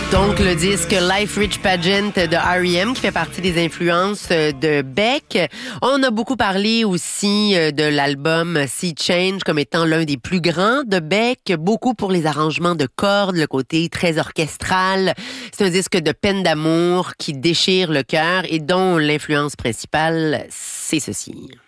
Donc, le disque Life Rich Pageant de R.E.M. qui fait partie des influences de Beck. On a beaucoup parlé aussi de l'album Sea Change comme étant l'un des plus grands de Beck. Beaucoup pour les arrangements de cordes, le côté très orchestral. C'est un disque de peine d'amour qui déchire le cœur et dont l'influence principale, c'est ceci.